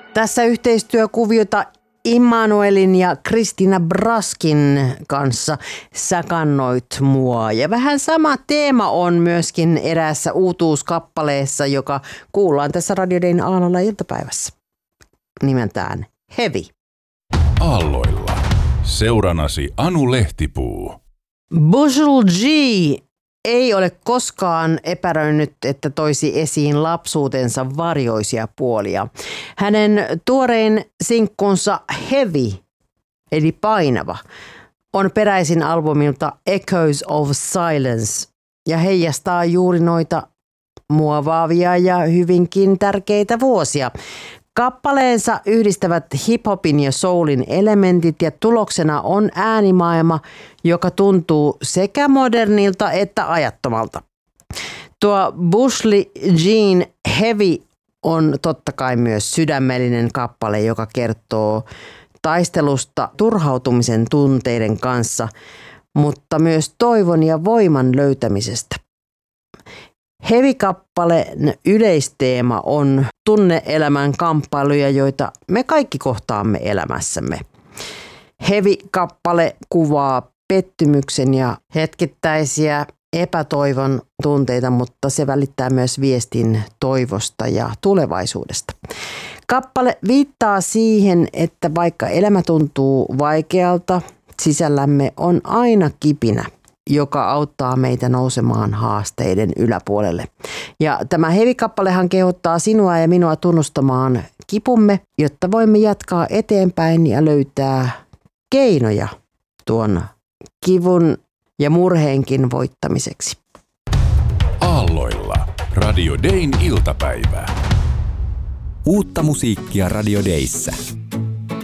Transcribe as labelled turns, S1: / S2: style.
S1: Tässä yhteistyökuviota Immanuelin ja Christina Braskin kanssa Sä kannoit mua. Ja vähän sama teema on myöskin eräässä uutuuskappaleessa, joka kuullaan tässä Radio Dayn Aalloilla iltapäivässä. Nimeltään Hevi.
S2: Aalloilla. Seuranasi Anu Lehtipuu.
S1: Bushel G ei ole koskaan epäröinyt, että toisi esiin lapsuutensa varjoisia puolia. Hänen tuorein sinkkunsa Heavy, eli painava, on peräisin albumilta Echoes of Silence ja heijastaa juuri noita muovaavia ja hyvinkin tärkeitä vuosia. Kappaleensa yhdistävät hiphopin ja soulin elementit ja tuloksena on äänimaailma, joka tuntuu modernilta että ajattomalta. Tuo Bushel G:n Heavy on totta kai myös sydämellinen kappale, joka kertoo taistelusta turhautumisen tunteiden kanssa, mutta myös toivon ja voiman löytämisestä. Heavy-kappaleen yleisteema on tunne-elämän kamppailuja, joita me kaikki kohtaamme elämässämme. Heavy-kappale kuvaa pettymyksen ja hetkittäisiä epätoivon tunteita, mutta se välittää myös viestin toivosta ja tulevaisuudesta. Kappale viittaa siihen, että vaikka elämä tuntuu vaikealta, sisällämme on aina kipinä, joka auttaa meitä nousemaan haasteiden yläpuolelle. Ja tämä Heavy-kappalehan kehottaa sinua ja minua tunnustamaan kipumme, jotta voimme jatkaa eteenpäin ja löytää keinoja tuon kivun ja murheenkin voittamiseksi.
S2: Aalloilla. Radio Dayn iltapäivää.
S3: Uutta musiikkia Radio Dayssä.